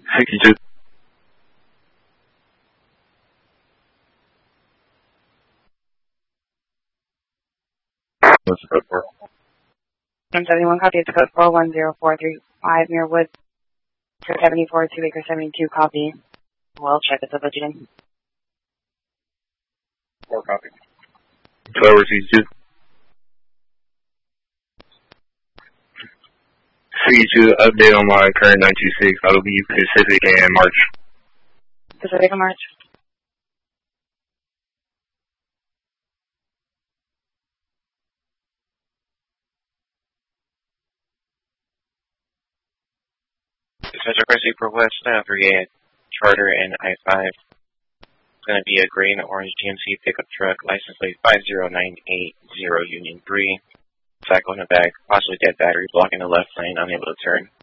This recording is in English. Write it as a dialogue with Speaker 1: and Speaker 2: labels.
Speaker 1: 62. What's the code for?
Speaker 2: 171, copy. It's code 410435 near Wood, 74, 2 Acre 72, copy. We'll check it's a budgeting.
Speaker 1: 4 copy. 12 over 62. 62, update on my current 926. That'll be Pacific and March.
Speaker 2: Pacific and March.
Speaker 3: Central Crest April West, 38, Charter and I-5. It's going to be a gray and orange GMC pickup truck, license plate 50980 Union 3. Cycle in the back, possibly dead battery, blocking the left lane, unable to turn.